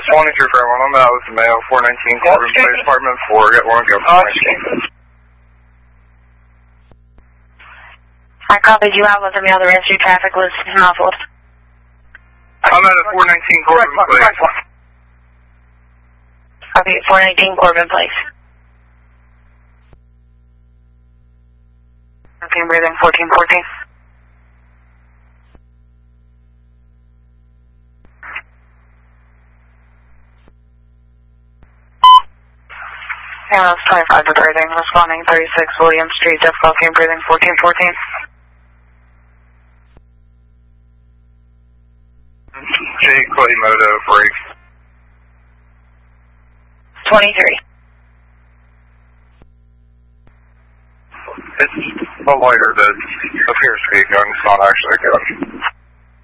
23 for everyone. I'm out with the mail. 419 Corbin Place, Apartment 4. Get one, go. I copied you out with the mail. The rest of your traffic was muffled. I'm at a 419 Corbin Place. Copy 419 Corbin Place. Okay, breathing 1414. Yeah, that's 25 to breathing. Responding 36 William Street, difficulty in breathing 1414. J. Quasimodo, break. 23. It's a lighter that appears to be a gun. It's not actually a gun.